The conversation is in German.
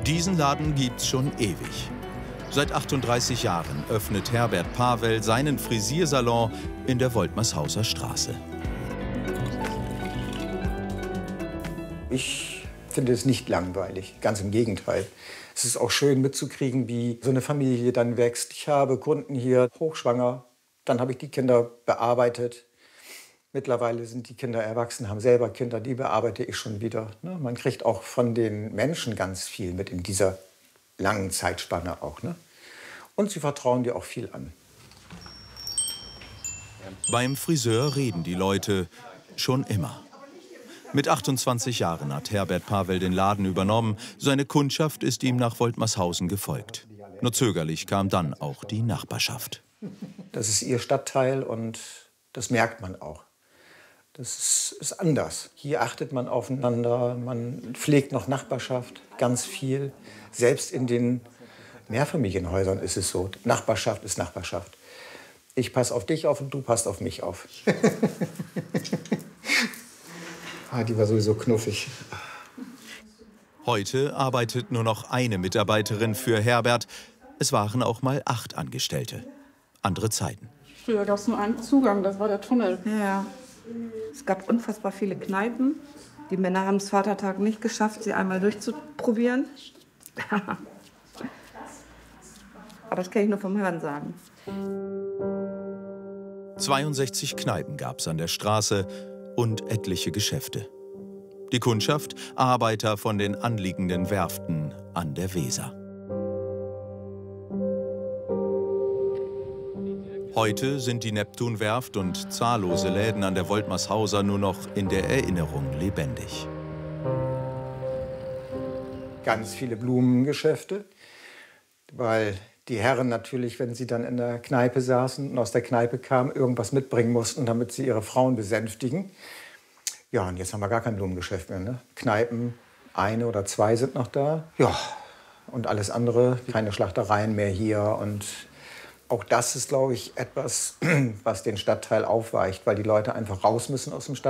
Diesen Laden gibt's schon ewig. Seit 38 Jahren öffnet Herbert Pavel seinen Frisiersalon in der Woltmershauser Straße. Ich finde es nicht langweilig, ganz im Gegenteil. Es ist auch schön mitzukriegen, wie so eine Familie dann wächst. Ich habe Kunden hier hochschwanger, dann habe ich die Kinder bearbeitet. Mittlerweile sind die Kinder erwachsen, haben selber Kinder, die bearbeite ich schon wieder. Man kriegt auch von den Menschen ganz viel mit in dieser langen Zeitspanne auch. Und sie vertrauen dir auch viel an. Beim Friseur reden die Leute schon immer. Mit 28 Jahren hat Herbert Pavel den Laden übernommen. Seine Kundschaft ist ihm nach Woltmershausen gefolgt. Nur zögerlich kam dann auch die Nachbarschaft. Das ist ihr Stadtteil und das merkt man auch. Das ist anders. Hier achtet man aufeinander, man pflegt noch Nachbarschaft, ganz viel. Selbst in den Mehrfamilienhäusern ist es so. Nachbarschaft ist Nachbarschaft. Ich passe auf dich auf und du passt auf mich auf. Die war sowieso knuffig. Heute arbeitet nur noch eine Mitarbeiterin für Herbert. Es waren auch mal 8 Angestellte. Andere Zeiten. Früher gab es nur einen Zugang, das war der Tunnel. Ja. Es gab unfassbar viele Kneipen. Die Männer haben es Vatertag nicht geschafft, sie einmal durchzuprobieren. Aber das kann ich nur vom Hören sagen. 62 Kneipen gab es an der Straße und etliche Geschäfte. Die Kundschaft, Arbeiter von den anliegenden Werften an der Weser. Heute sind die Neptunwerft und zahllose Läden an der Woltmershauser nur noch in der Erinnerung lebendig. Ganz viele Blumengeschäfte, weil die Herren natürlich, wenn sie dann in der Kneipe saßen und aus der Kneipe kamen, irgendwas mitbringen mussten, damit sie ihre Frauen besänftigen. Ja, und jetzt haben wir gar kein Blumengeschäft mehr. Kneipen, 1 oder 2 sind noch da. Ja, und alles andere, keine Schlachtereien mehr hier. Und auch das ist, glaube ich, etwas, was den Stadtteil aufweicht, weil die Leute einfach raus müssen aus dem Stadtteil.